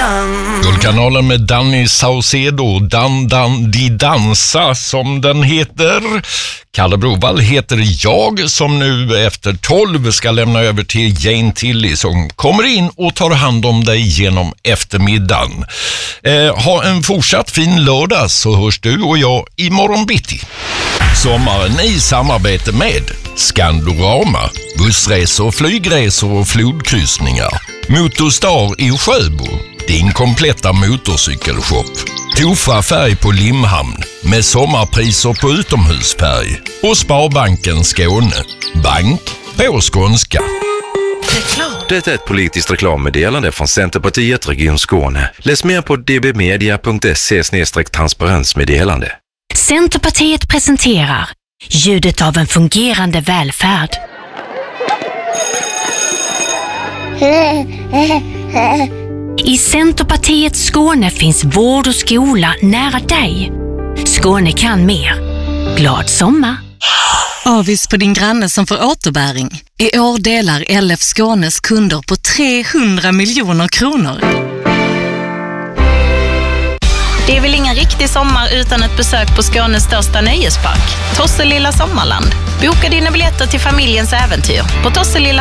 Guldkanalen med Danny Saucedo, Dan Di Dansa som den heter. Kalle Brovall heter jag som nu efter 12 ska lämna över till Jane Tilly som kommer in och tar hand om dig genom eftermiddagen. Ha en fortsatt fin lördag så hörs du och jag imorgon bitti. Sommaren i samarbete med Skandorama, bussresor, flygresor och flodkryssningar. Motorstar i Sjöbo, din kompletta motorcykelshop. Tofa färg på Limhamn med sommarpriser på utomhusfärg. Och Sparbanken Skåne, bank på skånska. Det är ett politiskt reklammeddelande från Centerpartiet Region Skåne. Läs mer på dbmedia.se/transparensmeddelande. Centerpartiet presenterar ljudet av en fungerande välfärd. I Centerpartiets Skåne finns vård och skola nära dig. Skåne kan mer. Glad sommar! Avis på din granne som får återbäring. I år delar LF Skånes kunder på 300 miljoner kronor. Det är väl ingen riktig sommar utan ett besök på Skånes största nöjespark, Tosselilla Sommarland. Boka dina biljetter till familjens äventyr på tosselilla